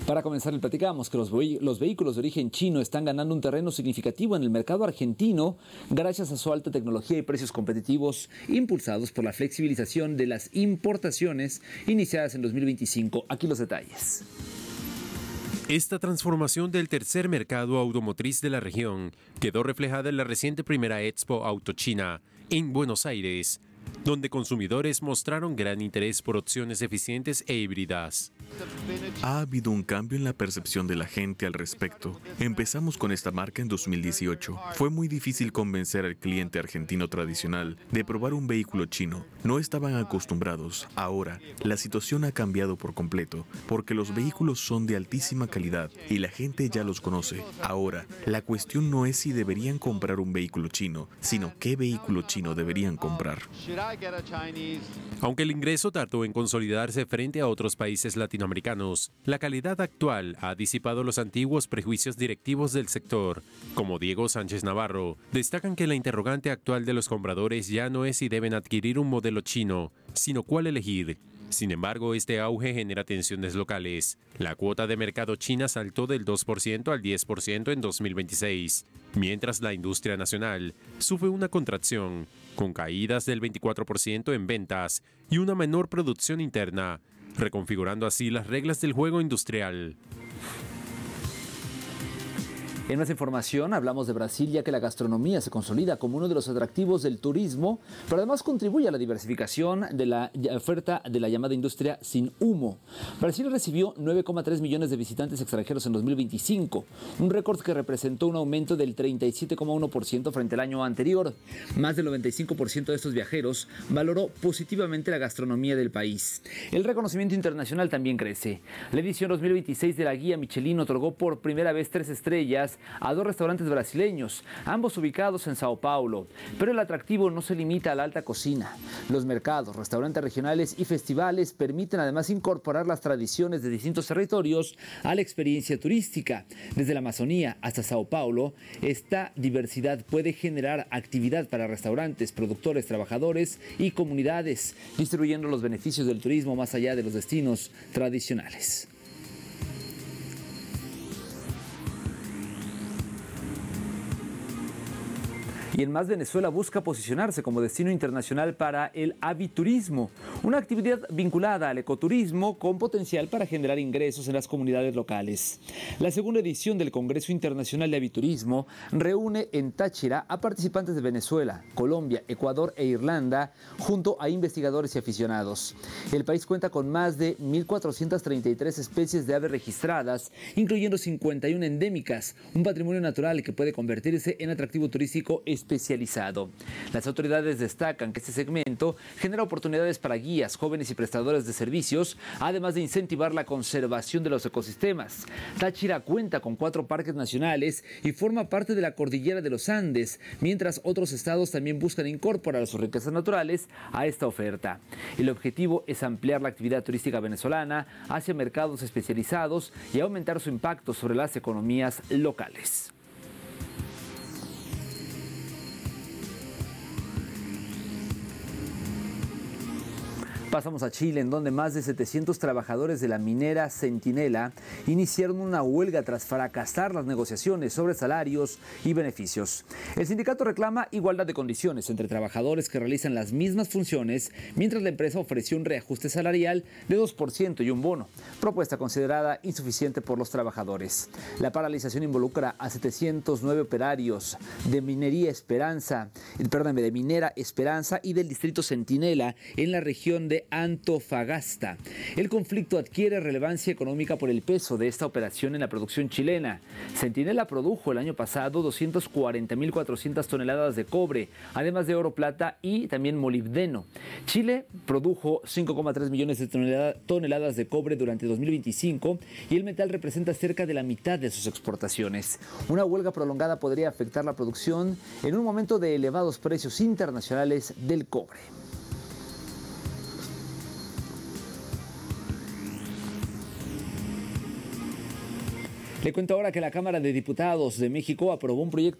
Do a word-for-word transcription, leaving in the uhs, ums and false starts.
Para comenzar, le platicamos que los, los vehículos de origen chino están ganando un terreno significativo en el mercado argentino gracias a su alta tecnología y precios competitivos impulsados por la flexibilización de las importaciones iniciadas en dos mil veinticinco. Aquí los detalles. Esta transformación del tercer mercado automotriz de la región quedó reflejada en la reciente primera Expo Auto China en Buenos Aires, donde consumidores mostraron gran interés por opciones eficientes e híbridas. Ha habido un cambio en la percepción de la gente al respecto. Empezamos con esta marca en dos mil dieciocho. Fue muy difícil convencer al cliente argentino tradicional de probar un vehículo chino. No estaban acostumbrados. Ahora, la situación ha cambiado por completo, porque los vehículos son de altísima calidad y la gente ya los conoce. Ahora, la cuestión no es si deberían comprar un vehículo chino, sino qué vehículo chino deberían comprar. Aunque el ingreso tardó en consolidarse frente a otros países latinoamericanos, la calidad actual ha disipado los antiguos prejuicios directivos del sector. Como Diego Sánchez Navarro, destacan que la interrogante actual de los compradores ya no es si deben adquirir un modelo chino, sino cuál elegir. Sin embargo, este auge genera tensiones locales. La cuota de mercado china saltó del dos por ciento al diez por ciento en dos mil veintiséis, mientras la industria nacional sufre una contracción, con caídas del veinticuatro por ciento en ventas y una menor producción interna, reconfigurando así las reglas del juego industrial. En más información, hablamos de Brasil, ya que la gastronomía se consolida como uno de los atractivos del turismo, pero además contribuye a la diversificación de la oferta de la llamada industria sin humo. Brasil recibió nueve coma tres millones de visitantes extranjeros en dos mil veinticinco, un récord que representó un aumento del treinta y siete coma uno por ciento frente al año anterior. Más del noventa y cinco por ciento de estos viajeros valoró positivamente la gastronomía del país. El reconocimiento internacional también crece. La edición dos mil veintiséis de la guía Michelin otorgó por primera vez tres estrellas a dos restaurantes brasileños, ambos ubicados en Sao Paulo. Pero el atractivo no se limita a la alta cocina. Los mercados, restaurantes regionales y festivales permiten además incorporar las tradiciones de distintos territorios a la experiencia turística. Desde la Amazonía hasta Sao Paulo, esta diversidad puede generar actividad para restaurantes, productores, trabajadores y comunidades, distribuyendo los beneficios del turismo más allá de los destinos tradicionales. Y en más, Venezuela busca posicionarse como destino internacional para el aviturismo, una actividad vinculada al ecoturismo con potencial para generar ingresos en las comunidades locales. La segunda edición del Congreso Internacional de Aviturismo reúne en Táchira a participantes de Venezuela, Colombia, Ecuador e Irlanda, junto a investigadores y aficionados. El país cuenta con más de mil cuatrocientas treinta y tres especies de aves registradas, incluyendo cincuenta y una endémicas, un patrimonio natural que puede convertirse en atractivo turístico especializado. Las autoridades destacan que este segmento genera oportunidades para guías, jóvenes y prestadores de servicios, además de incentivar la conservación de los ecosistemas. Táchira cuenta con cuatro parques nacionales y forma parte de la cordillera de los Andes, mientras otros estados también buscan incorporar sus riquezas naturales a esta oferta. El objetivo es ampliar la actividad turística venezolana hacia mercados especializados y aumentar su impacto sobre las economías locales. Pasamos a Chile, en donde más de setecientos trabajadores de la minera Centinela iniciaron una huelga tras fracasar las negociaciones sobre salarios y beneficios. El sindicato reclama igualdad de condiciones entre trabajadores que realizan las mismas funciones, mientras la empresa ofreció un reajuste salarial de dos por ciento y un bono, propuesta considerada insuficiente por los trabajadores. La paralización involucra a setecientos nueve operarios de Minería Esperanza, perdón, de Minera Esperanza y del distrito Centinela en la región de Antofagasta. El conflicto adquiere relevancia económica por el peso de esta operación en la producción chilena. Centinela produjo el año pasado doscientas cuarenta mil cuatrocientas toneladas de cobre, además de oro, plata y también molibdeno. Chile produjo cinco coma tres millones de toneladas de cobre durante dos mil veinticinco y el metal representa cerca de la mitad de sus exportaciones. Una huelga prolongada podría afectar la producción en un momento de elevados precios internacionales del cobre. Le cuento ahora que la Cámara de Diputados de México aprobó un proyecto